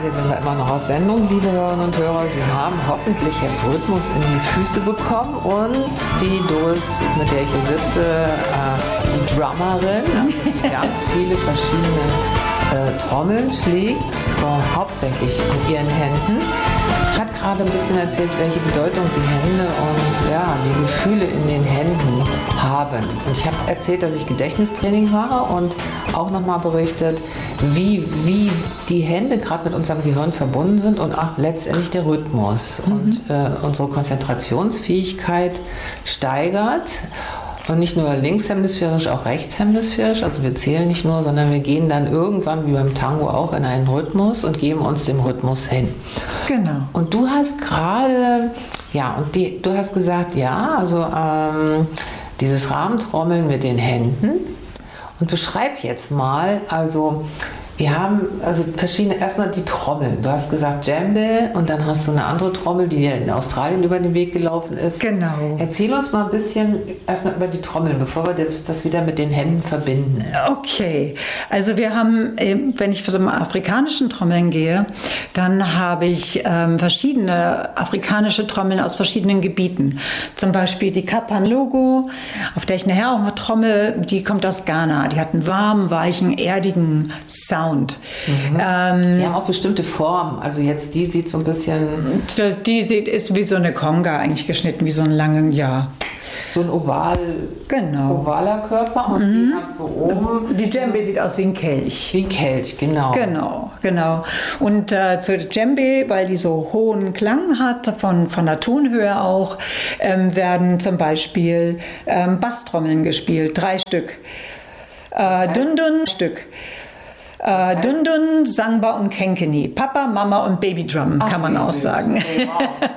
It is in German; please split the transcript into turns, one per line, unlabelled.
hier sind wir immer noch auf Sendung, liebe Hörerinnen und Hörer. Sie haben hoffentlich jetzt Rhythmus in die Füße bekommen und die Doris, mit der ich hier sitze, die Drummerin, also die ganz viele verschiedene Trommeln schlägt, hauptsächlich in ihren Händen, hat gerade ein bisschen erzählt, welche Bedeutung die Hände und ja, die Gefühle in den Händen haben. Und ich habe erzählt, dass ich Gedächtnistraining mache und auch nochmal berichtet, wie die Hände gerade mit unserem Gehirn verbunden sind und auch letztendlich der Rhythmus und unsere Konzentrationsfähigkeit steigert. Und nicht nur linkshemisphärisch, auch rechtshemisphärisch. Also wir zählen nicht nur, sondern wir gehen dann irgendwann, wie beim Tango auch, in einen Rhythmus und geben uns dem Rhythmus hin.
Genau.
Und du hast gerade, du hast gesagt, dieses Rahmentrommeln mit den Händen. Und beschreib jetzt mal, also wir haben also verschiedene, erstmal die Trommeln. Du hast gesagt Djembe und dann hast du eine andere Trommel, die dir in Australien über den Weg gelaufen ist.
Genau.
Erzähl uns mal ein bisschen erstmal über die Trommeln, bevor wir das wieder mit den Händen verbinden.
Okay, also wir haben, wenn ich für so afrikanischen Trommeln gehe, dann habe ich verschiedene afrikanische Trommeln aus verschiedenen Gebieten. Zum Beispiel die Kapan-Logo, auf der ich nachher auch mal trommel, die kommt aus Ghana. Die hat einen warmen, weichen, erdigen Sound.
Die haben auch bestimmte Formen. Also jetzt die sieht so ein bisschen...
ist wie so eine Conga eigentlich geschnitten, wie so ein langen,
so ein ovaler Körper und die hat so oben...
Die Djembe sieht aus wie ein Kelch.
Wie ein Kelch, genau.
Genau. Und zur Djembe, weil die so hohen Klang hat, von der Tonhöhe auch, werden zum Beispiel Basstrommeln gespielt, 3 Stück. Dundun Stück. Dundun, Sangba und Kenkeni. Papa, Mama und Babydrum, kann man auch sagen.
Wow.